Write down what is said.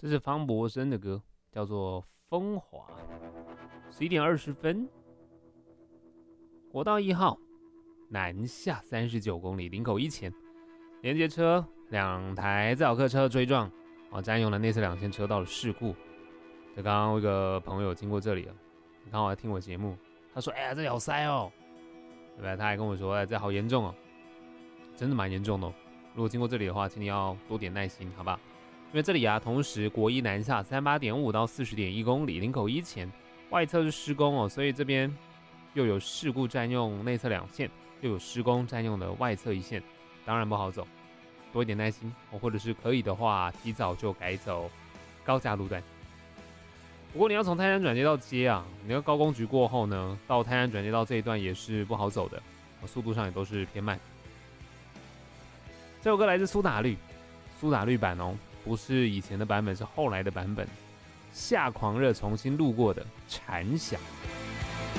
这是方博生的歌，叫做《风华》。11点20分，国道1号南下39公里，林口一前，连接车2台载小客车追撞，占用了内侧2线车道的事故。这刚刚有一个朋友经过这里了，刚好在听我节目，他说：“哎呀，这里好塞哦。”对吧？他还跟我说：“哎，这好严重哦，真的蛮严重的哦。如果经过这里的话，请你要多点耐心，好不好？因为这里同时国一南下38.5到40.1公里，林口一前外侧是施工哦，所以这边又有事故占用内侧2线，又有施工占用的外侧1线，当然不好走，多一点耐心或者是可以的话，提早就改走高架路段。不过你要从泰山转接道接你要高工局过后呢，到泰山转接道这一段也是不好走的，速度上也都是偏慢。这首歌来自苏打绿，苏打绿版哦，不是以前的版本，是后来的版本。夏狂热重新录过的《蝉响》。